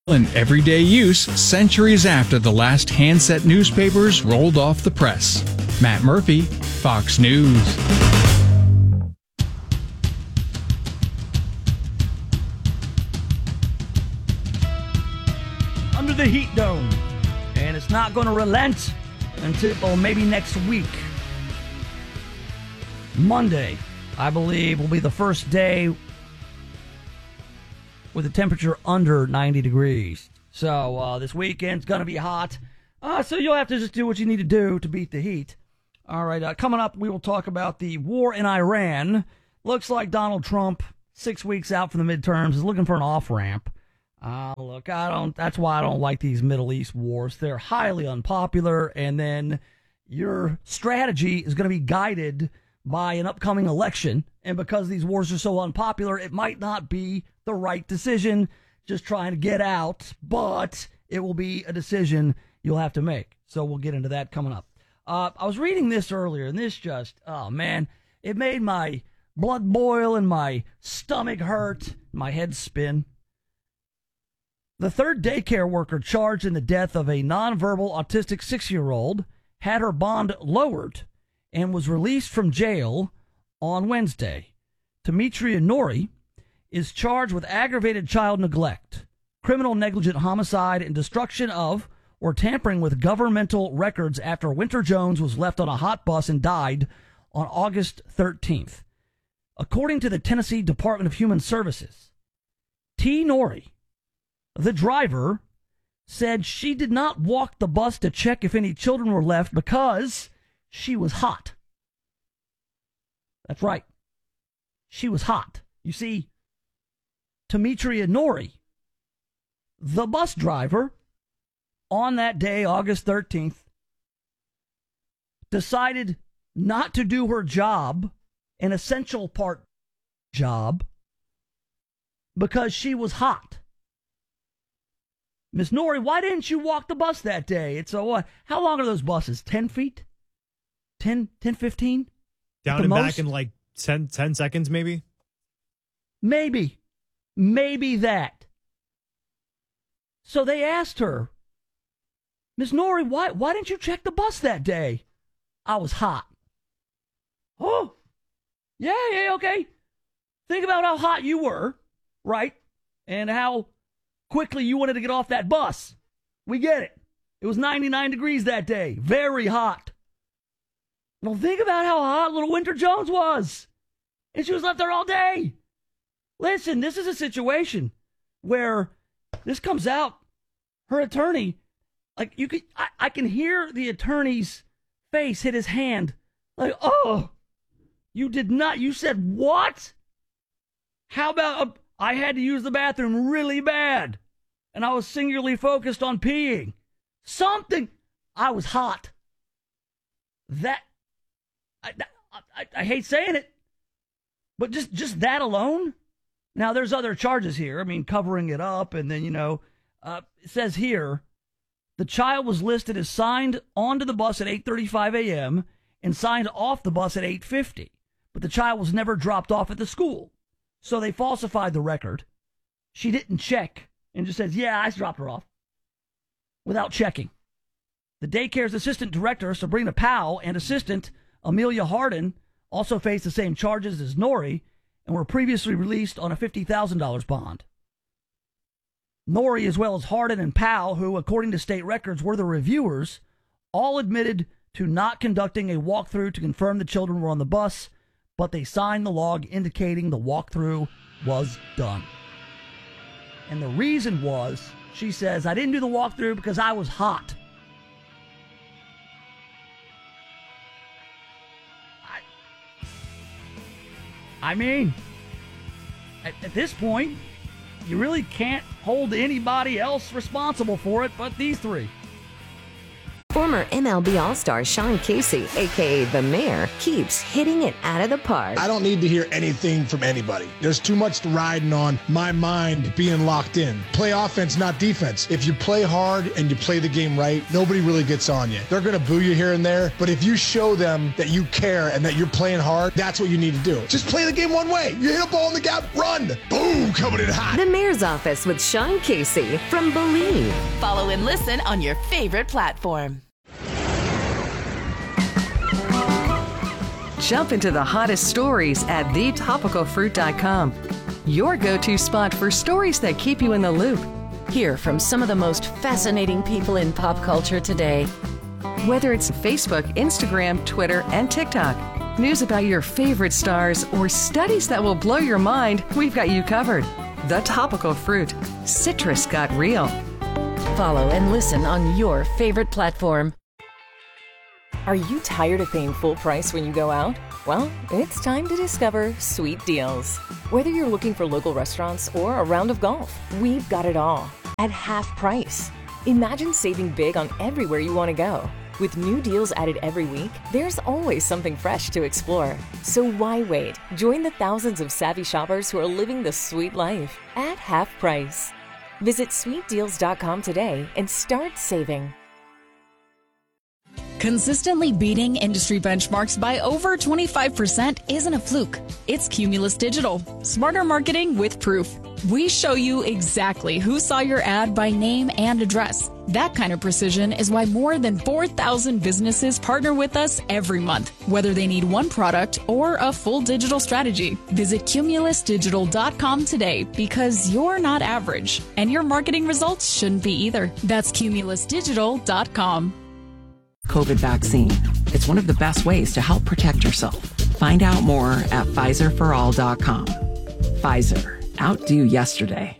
In everyday use centuries after the last handset newspapers rolled off the press. Matt Murphy, Fox News. Under the heat dome. And it's not going to relent until maybe next week. Monday, I believe, will be the first day with a temperature under 90 degrees. So this weekend's going to be hot. So you'll have to just do what you need to do to beat the heat. All right, coming up, we will talk about the war in Iran. Looks like Donald Trump, 6 weeks out from the midterms, is looking for an off-ramp. Look, that's why I don't like these Middle East wars. They're highly unpopular, and then your strategy is going to be guided by an upcoming election. And because these wars are so unpopular, it might not be the right decision, just trying to get out, but it will be a decision you'll have to make. So we'll get into that coming up. I was reading this earlier, and this just, oh man, it made my blood boil and my stomach hurt, my head spin. The third daycare worker charged in the death of a nonverbal autistic 6-year-old had her bond lowered and was released from jail on Wednesday. Demetria Nori is charged with aggravated child neglect, criminal negligent homicide, and destruction of or tampering with governmental records after Winter Jones was left on a hot bus and died on August 13th. According to the Tennessee Department of Human Services, T. Nori, the driver, said she did not walk the bus to check if any children were left because she was hot. That's right. She was hot. You see, Demetria Nori, the bus driver, on that day, August 13th, decided not to do her job, an essential part job, because she was hot. Miss Nori, why didn't you walk the bus that day? It's how long are those buses? 10 feet? 10, 15? Down and back in like 10 seconds, maybe? Maybe that. So they asked her, Miss Nori, why didn't you check the bus that day? I was hot. Oh, yeah, okay. Think about how hot you were, right? And how quickly you wanted to get off that bus. We get it. It was 99 degrees that day. Very hot. Well, think about how hot little Winter Jones was. And she was left there all day. Listen, this is a situation where this comes out. Her attorney, like I can hear the attorney's face hit his hand. Like, oh, you did not. You said what? How about I had to use the bathroom really bad, and I was singularly focused on peeing. Something. I was hot. I hate saying it, but just that alone. Now, there's other charges here. I mean, covering it up, and then, it says here, the child was listed as signed onto the bus at 8:35 a.m. and signed off the bus at 8:50, but the child was never dropped off at the school. So they falsified the record. She didn't check and just says, yeah, I dropped her off, without checking. The daycare's assistant director, Sabrina Powell, and assistant Amelia Harden also faced the same charges as Nori and were previously released on a $50,000 bond. Nori, as well as Harden and Powell, who, according to state records, were the reviewers, all admitted to not conducting a walkthrough to confirm the children were on the bus, but they signed the log indicating the walkthrough was done. And the reason was, she says, I didn't do the walkthrough because I was hot. I mean, at this point, you really can't hold anybody else responsible for it but these three. Former MLB All-Star Sean Casey, a.k.a. The Mayor, keeps hitting it out of the park. I don't need to hear anything from anybody. There's too much riding on my mind being locked in. Play offense, not defense. If you play hard and you play the game right, nobody really gets on you. They're going to boo you here and there, but if you show them that you care and that you're playing hard, that's what you need to do. Just play the game one way. You hit a ball in the gap, run. Boom, coming in hot. The Mayor's Office with Sean Casey from Believe. Follow and listen on your favorite platform. Jump into the hottest stories at thetopicalfruit.com. Your go-to spot for stories that keep you in the loop. Hear from some of the most fascinating people in pop culture today. Whether it's Facebook, Instagram, Twitter, and TikTok, news about your favorite stars, or studies that will blow your mind, we've got you covered. The Topical Fruit. Citrus got real. Follow and listen on your favorite platform. Are you tired of paying full price when you go out? Well, it's time to discover Sweet Deals. Whether you're looking for local restaurants or a round of golf, we've got it all at half price. Imagine saving big on everywhere you want to go. With new deals added every week, there's always something fresh to explore. So why wait? Join the thousands of savvy shoppers who are living the sweet life at half price. Visit sweetdeals.com today and start saving. Consistently beating industry benchmarks by over 25% isn't a fluke. It's Cumulus Digital. Smarter marketing with proof. We show you exactly who saw your ad by name and address. That kind of precision is why more than 4,000 businesses partner with us every month, whether they need one product or a full digital strategy. Visit cumulusdigital.com today because you're not average, and your marketing results shouldn't be either. That's cumulusdigital.com. COVID vaccine. It's one of the best ways to help protect yourself. Find out more at PfizerForAll.com. Pfizer. Outdo yesterday.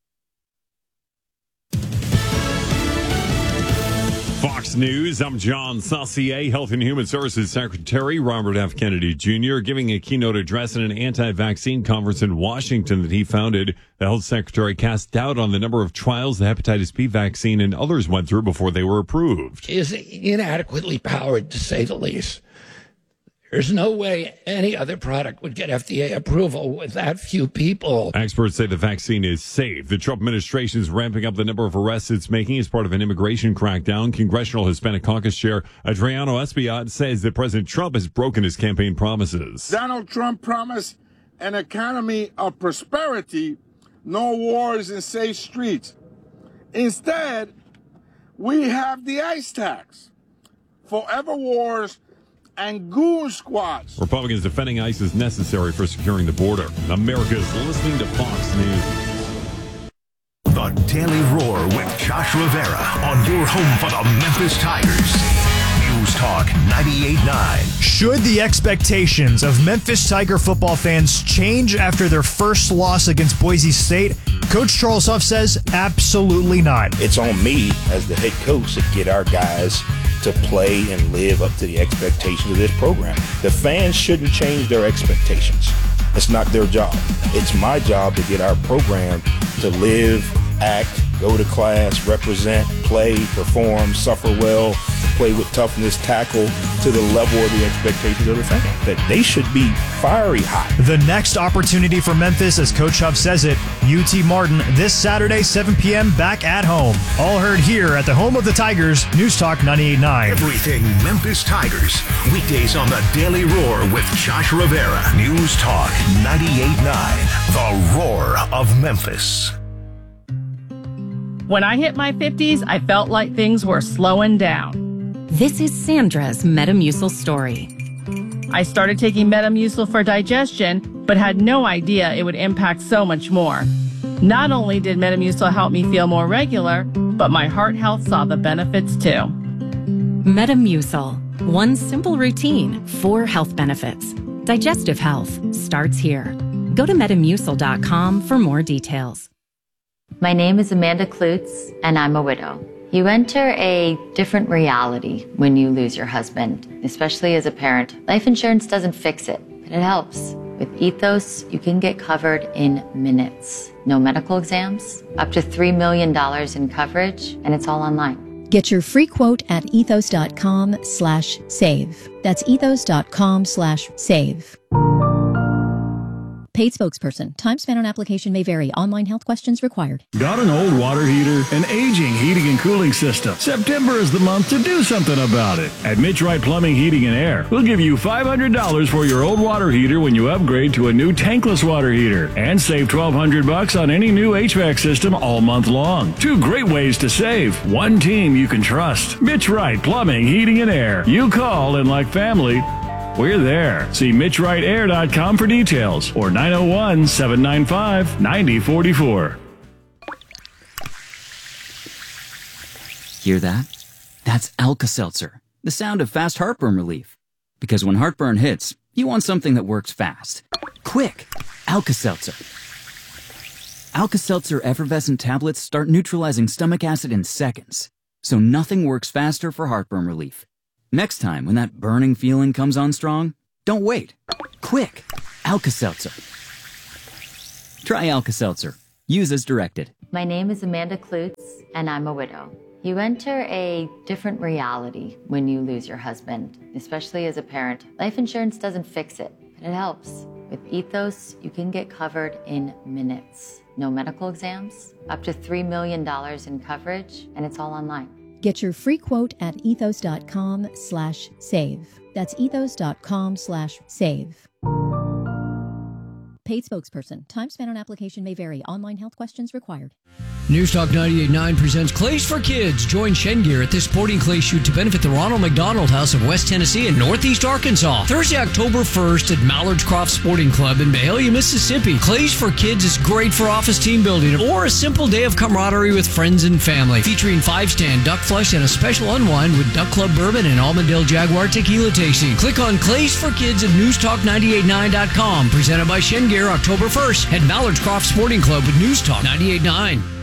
Fox News, I'm John Saucier. Health and Human Services Secretary Robert F. Kennedy Jr. giving a keynote address at an anti-vaccine conference in Washington that he founded. The health secretary cast doubt on the number of trials the hepatitis B vaccine and others went through before they were approved. Is inadequately powered, to say the least. There's no way any other product would get FDA approval with that few people. Experts say the vaccine is safe. The Trump administration is ramping up the number of arrests it's making as part of an immigration crackdown. Congressional Hispanic Caucus Chair Adriano Espaillat says that President Trump has broken his campaign promises. Donald Trump promised an economy of prosperity, no wars and safe streets. Instead, we have the ICE tax, forever wars, and goon squads. Republicans defending ICE is necessary for securing the border. America is listening to Fox News. The Daily Roar with Josh Rivera on your home for the Memphis Tigers. News Talk 98.9. Should the expectations of Memphis Tiger football fans change after their first loss against Boise State? Coach Charles Huff says absolutely not. It's on me as the head coach to get our guys to play and live up to the expectations of this program. The fans shouldn't change their expectations. It's not their job. It's my job to get our program to live, act, go to class, represent, play, perform, suffer well, play with toughness, tackle to the level of the expectations of the fans. That they should be fiery hot. The next opportunity for Memphis, as Coach Huff says it, UT Martin, this Saturday, 7 p.m. back at home. All heard here at the home of the Tigers, News Talk 98.9. Everything Memphis Tigers. Weekdays on the Daily Roar with Josh Rivera. News Talk 98.9. The Roar of Memphis. When I hit my 50s, I felt like things were slowing down. This is Sandra's Metamucil story. I started taking Metamucil for digestion, but had no idea it would impact so much more. Not only did Metamucil help me feel more regular, but my heart health saw the benefits too. Metamucil. One simple routine, 4 health benefits. Digestive health starts here. Go to Metamucil.com for more details. My name is Amanda Klutz, and I'm a widow. You enter a different reality when you lose your husband, especially as a parent. Life insurance doesn't fix it, but it helps. With Ethos, you can get covered in minutes. No medical exams, up to $3 million in coverage, and it's all online. Get your free quote at ethos.com/save. That's ethos.com/save. Paid spokesperson. Time spent on application may vary. Online health questions required. Got an old water heater? An aging heating and cooling system? September is the month to do something about it. At Mitch Wright Plumbing, Heating and Air, we'll give you $500 for your old water heater when you upgrade to a new tankless water heater. And save $1,200 on any new HVAC system all month long. 2 great ways to save. One team you can trust. Mitch Wright Plumbing, Heating and Air. You call and like family, we're there. See MitchWrightAir.com for details or 901-795-9044. Hear that? That's Alka-Seltzer, the sound of fast heartburn relief. Because when heartburn hits, you want something that works fast. Quick! Alka-Seltzer. Alka-Seltzer effervescent tablets start neutralizing stomach acid in seconds. So nothing works faster for heartburn relief. Next time, when that burning feeling comes on strong, don't wait. Quick! Alka-Seltzer. Try Alka-Seltzer. Use as directed. My name is Amanda Klutz, and I'm a widow. You enter a different reality when you lose your husband, especially as a parent. Life insurance doesn't fix it, but it helps. With Ethos, you can get covered in minutes. No medical exams, up to $3 million in coverage, and it's all online. Get your free quote at ethos.com/save. That's ethos.com/save. Paid spokesperson. Time spent on application may vary. Online health questions required. News Talk 98.9 presents Clays for Kids. Join Shengear at this sporting clay shoot to benefit the Ronald McDonald House of West Tennessee and Northeast Arkansas. Thursday, October 1st at Mallards Croft Sporting Club in Mahalia, Mississippi. Clays for Kids is great for office team building or a simple day of camaraderie with friends and family. Featuring 5-stand duck flush and a special unwind with Duck Club Bourbon and Almondale Jaguar Tequila tasting. Click on Clays for Kids at newstalk989.com. Presented by Shengear, October 1st at Mallards Croft Sporting Club with News Talk 98.9.